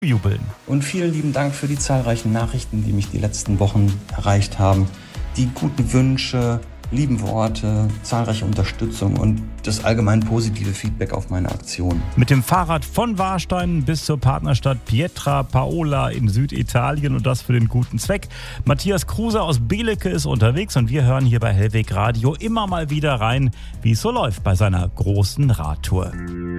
jubeln. Und vielen lieben Dank für die zahlreichen Nachrichten, die mich die letzten Wochen erreicht haben. Die guten Wünsche, lieben Worte, zahlreiche Unterstützung und das allgemein positive Feedback auf meine Aktion. Mit dem Fahrrad von Warstein bis zur Partnerstadt Pietra Paola in Süditalien und das für den guten Zweck. Matthias Kruse aus Belecke ist unterwegs und wir hören hier bei Hellweg Radio immer mal wieder rein, wie es so läuft bei seiner großen Radtour.